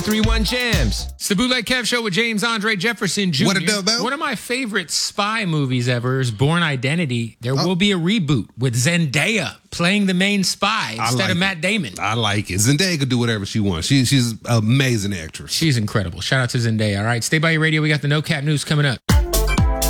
93.1 Jams. It's the Bootleg Kev Show with James Andre Jefferson Jr. What it do, Bill? One of my favorite spy movies ever is Bourne Identity. There will be a reboot with Zendaya playing the main spy instead of Matt Damon. I like it. Zendaya could do whatever she wants. She's an amazing actress. She's incredible. Shout out to Zendaya, all right? Stay by your radio. We got the No Cap News coming up.